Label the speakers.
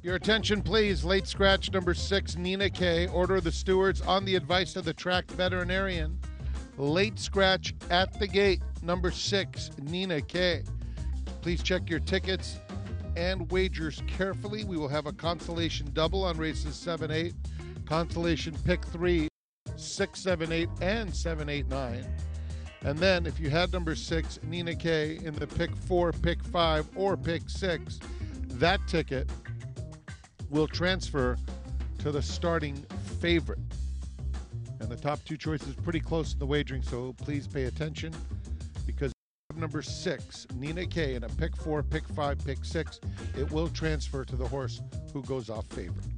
Speaker 1: Your attention, please. Late scratch number 6, Nina K. Order of the stewards on the advice of the track veterinarian. Late scratch at the gate, number 6, Nina K. Please check your tickets and wagers carefully. We will have a consolation double on races 7, 8, consolation pick 3, 6, 7, 8, and 7, 8, 9. And then if you had number 6, Nina K, in the pick 4, pick 5, or pick 6, that ticket will transfer to the starting favorite. And the top two choices pretty close in the wagering, so please pay attention, because number 6, Nina K, in a pick 4, pick 5, pick 6, it will transfer to the horse who goes off favorite.